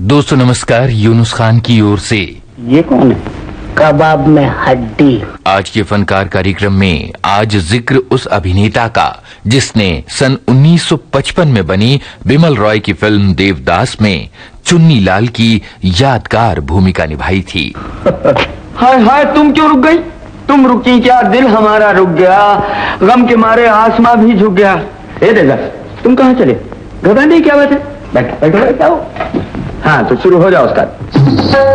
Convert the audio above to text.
दोस्तों नमस्कार, यूनुस खान की ओर से। ये कौन है? कबाब में हड्डी। आज के फनकार कार्यक्रम में आज जिक्र उस अभिनेता का जिसने सन 1955 में बनी बिमल रॉय की फिल्म देवदास में चुन्नी लाल की यादगार भूमिका निभाई थी। हाय हाय, तुम क्यों रुक गई? तुम रुकी क्या, दिल हमारा रुक गया, गम के मारे आसमां भी झुक गया। ए देवदास, तुम कहाँ चले? घबराने की क्या बात है? बैठो बैठो बैठो। हाँ तो शुरू हो जाओ उसका।